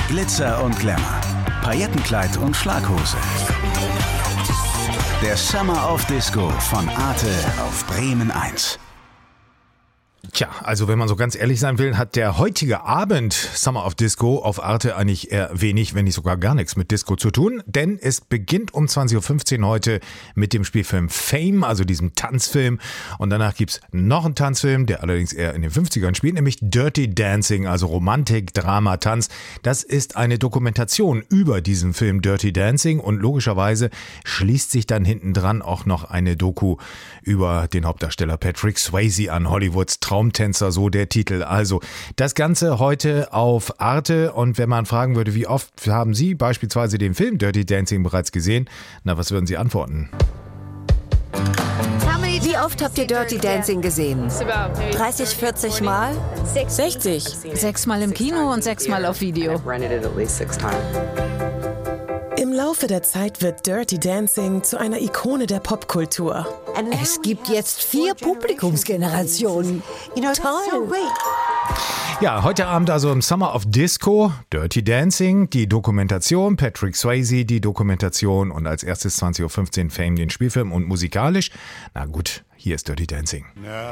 Glitzer und Glamour, Paillettenkleid und Schlaghose. Der Summer of Disco von Arte auf Bremen 1. Tja, also wenn man so ganz ehrlich sein will, hat der heutige Abend Summer of Disco auf Arte eigentlich eher wenig, wenn nicht sogar gar nichts mit Disco zu tun. Denn es beginnt um 20.15 Uhr heute mit dem Spielfilm Fame, also diesem Tanzfilm. Und danach gibt's noch einen Tanzfilm, der allerdings eher in den 50ern spielt, nämlich Dirty Dancing, also Romantik, Drama, Tanz. Das ist eine Dokumentation über diesen Film Dirty Dancing und logischerweise schließt sich dann hinten dran auch noch eine Doku über den Hauptdarsteller Patrick Swayze an, Hollywoods Traumtänzer, so der Titel. Also das Ganze heute auf Arte und wenn man fragen würde, wie oft haben Sie beispielsweise den Film Dirty Dancing bereits gesehen? Na, was würden Sie antworten? Wie oft habt ihr Dirty Dancing gesehen? 30, 40 Mal? 60. 6-mal im Kino und 6-mal auf Video. Im Laufe der Zeit wird Dirty Dancing zu einer Ikone der Popkultur. Es gibt jetzt 4 Publikumsgenerationen. Toll! Ja, heute Abend also im Summer of Disco, Dirty Dancing, die Dokumentation, Patrick Swayze, die Dokumentation und als erstes 20.15 Uhr Fame, den Spielfilm und musikalisch. Na gut, hier ist Dirty Dancing.